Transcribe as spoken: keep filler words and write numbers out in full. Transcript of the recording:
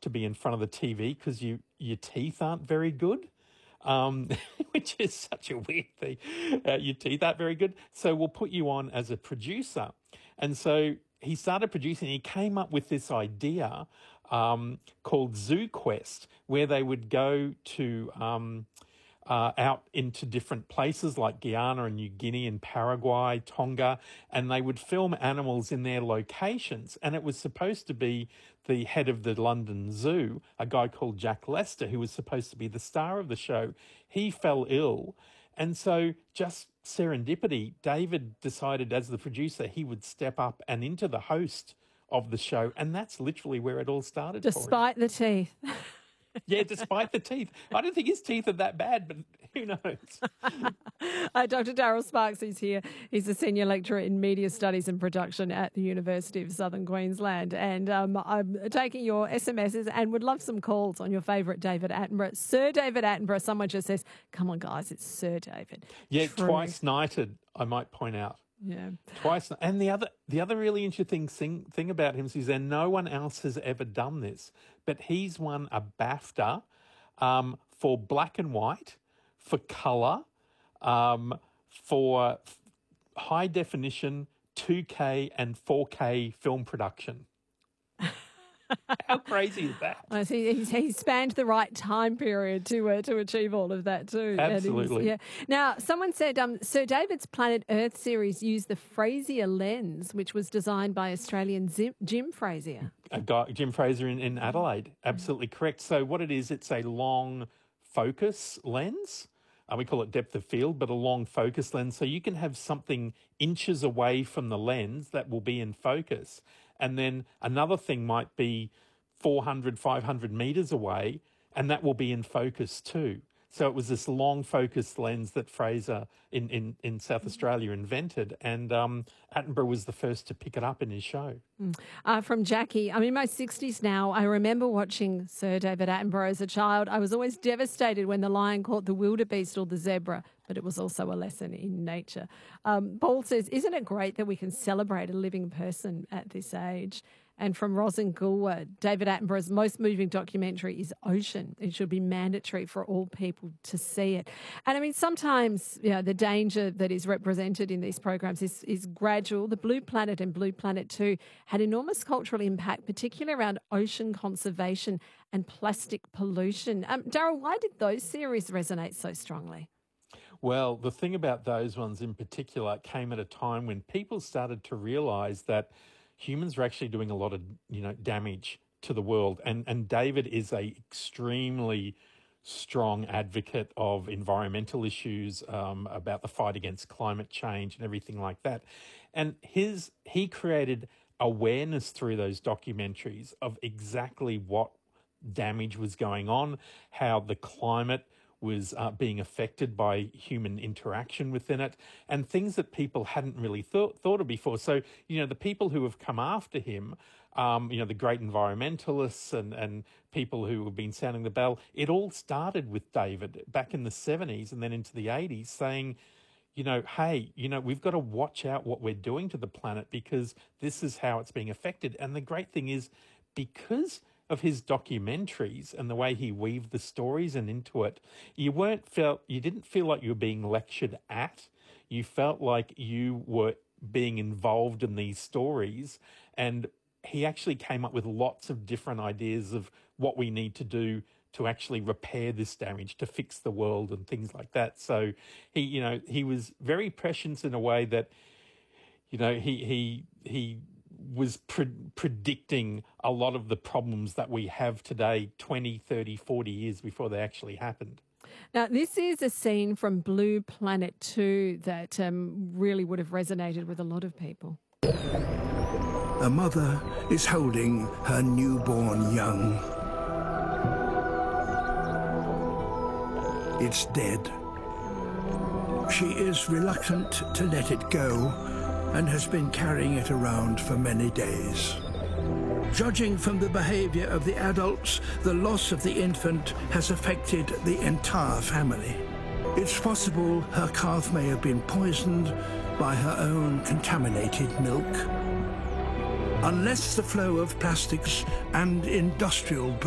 to be in front of the T V because you your teeth aren't very good. Um, which is such a weird thing. Uh, your teeth aren't very good. So we'll put you on as a producer. And so he started producing. He came up with this idea um, called Zoo Quest, where they would go to um, uh, out into different places like Guyana and New Guinea and Paraguay, Tonga, and they would film animals in their locations. And it was supposed to be the head of the London Zoo, a guy called Jack Lester, who was supposed to be the star of the show. He fell ill. And so just serendipity, David decided as the producer he would step up and into the host of the show. And that's literally where it all started. Despite the teeth. Yeah, despite the teeth. I don't think his teeth are that bad, but who knows? uh, Doctor Daryl Sparks is here. He's a senior lecturer in media studies and production at the University of Southern Queensland. And um, I'm taking your S M Ses and would love some calls on your favourite David Attenborough. Sir David Attenborough, someone just says, come on, guys, it's Sir David. Yeah, True. Twice knighted, I might point out. Yeah, twice. And the other, the other really interesting thing, thing about him is that no one else has ever done this, but he's won a BAFTA um, for black and white, for colour, um, for high definition, two K and four K film production. How crazy is that? I see he's, he's spanned the right time period to uh, to achieve all of that too. Absolutely. Yeah. Now, someone said um, Sir David's Planet Earth series used the Fraser lens, which was designed by Australian Zim, Jim Fraser. A guy, Jim Fraser in, in Adelaide. Absolutely correct. So what it is, it's a long focus lens. Uh, we call it depth of field, but a long focus lens. So you can have something inches away from the lens that will be in focus. And then another thing might be four hundred, five hundred metres away, and that will be in focus too. So it was this long focus lens that Fraser in, in, in South Australia invented, and um, Attenborough was the first to pick it up in his show. Mm. Uh, from Jackie, I'm in my sixties now. I remember watching Sir David Attenborough as a child. I was always devastated when the lion caught the wildebeest or the zebra, but it was also a lesson in nature. Um, Paul says, isn't it great that we can celebrate a living person at this age? And from Rosin Gulwa, David Attenborough's most moving documentary is Ocean. It should be mandatory for all people to see it. And I mean, sometimes you know, the danger that is represented in these programs is, is gradual. The Blue Planet and Blue Planet two had enormous cultural impact, particularly around ocean conservation and plastic pollution. Um, Daryl, why did those series resonate so strongly? Well, the thing about those ones in particular came at a time when people started to realise that humans are actually doing a lot of, you know, damage to the world. And and David is a extremely strong advocate of environmental issues, um, about the fight against climate change and everything like that. And his he created awareness through those documentaries of exactly what damage was going on, how the climate was uh, being affected by human interaction within it, and things that people hadn't really thought, thought of before. So, you know, the people who have come after him, um, you know, the great environmentalists and, and people who have been sounding the bell, it all started with David back in the seventies and then into the eighties saying, you know, hey, you know, we've got to watch out what we're doing to the planet because this is how it's being affected. And the great thing is, because of his documentaries and the way he weaved the stories and into it, you weren't felt you didn't feel like you were being lectured at. You felt like you were being involved in these stories, and he actually came up with lots of different ideas of what we need to do to actually repair this damage, to fix the world and things like that. So he, you know, he was very prescient in a way that, you know, he he he. was pre- predicting a lot of the problems that we have today twenty, thirty, forty years before they actually happened. Now, this is a scene from Blue Planet two that um, really would have resonated with a lot of people. A mother is holding her newborn young. It's dead. She is reluctant to let it go and has been carrying it around for many days. Judging from the behaviour of the adults, the loss of the infant has affected the entire family. It's possible her calf may have been poisoned by her own contaminated milk. Unless the flow of plastics and industrial